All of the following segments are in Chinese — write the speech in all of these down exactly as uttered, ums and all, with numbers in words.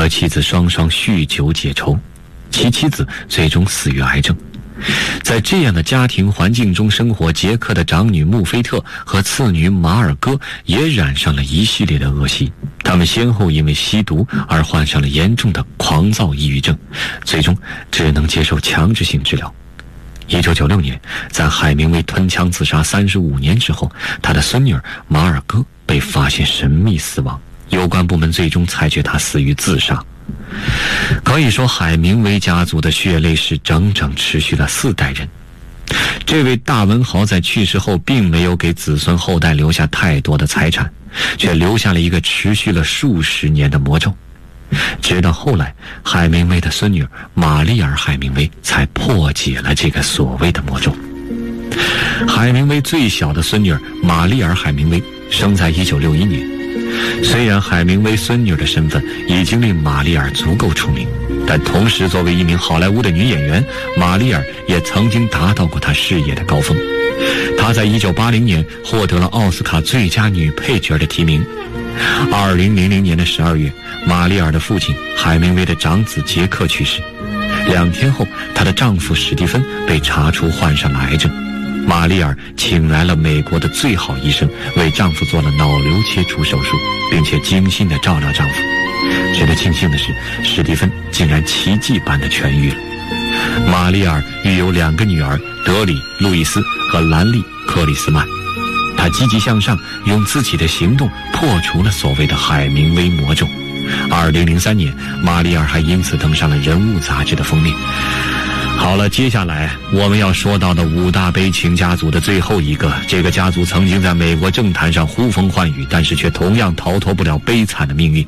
和妻子双双酗酒解愁，其妻子最终死于癌症。在这样的家庭环境中生活，杰克的长女穆菲特和次女马尔戈也染上了一系列的恶习，他们先后因为吸毒而患上了严重的狂躁抑郁症，最终只能接受强制性治疗。一九九六年，在海明威吞枪自杀三十五年之后，他的孙女儿马尔戈被发现神秘死亡，有关部门最终裁决他死于自杀。可以说，海明威家族的血泪史整整持续了四代人。这位大文豪在去世后并没有给子孙后代留下太多的财产，却留下了一个持续了数十年的魔咒。直到后来，海明威的孙女玛丽尔·海明威才破解了这个所谓的魔咒。海明威最小的孙女玛丽尔·海明威生在一九六一年。虽然海明威孙女的身份已经令玛丽尔足够出名，但同时作为一名好莱坞的女演员，玛丽尔也曾经达到过她事业的高峰。她在一九八零年获得了奥斯卡最佳女配角的提名。二零零零年的十二月，玛丽尔的父亲海明威的长子杰克去世。两天后，她的丈夫史蒂芬被查出患上了癌症。玛丽尔请来了美国的最好医生，为丈夫做了脑瘤切除手术，并且精心地照料丈夫。值得庆幸的是，史蒂芬竟然奇迹般地痊愈了。玛丽尔育有两个女儿德里、路易斯和兰莉·克里斯曼。她积极向上，用自己的行动破除了所谓的海明威魔咒。二零零三年，玛丽尔还因此登上了《人物》杂志的封面。好了，接下来我们要说到的五大悲情家族的最后一个，这个家族曾经在美国政坛上呼风唤雨，但是却同样逃脱不了悲惨的命运。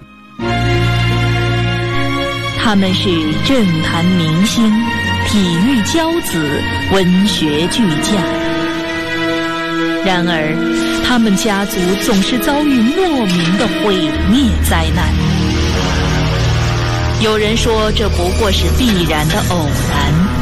他们是政坛明星、体育骄子、文学巨匠。然而，他们家族总是遭遇莫名的毁灭灾难。有人说，这不过是必然的偶然。